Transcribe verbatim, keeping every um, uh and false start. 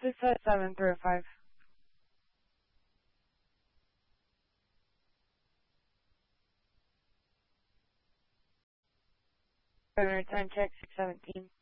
six five seven three five. Return check six seventeen.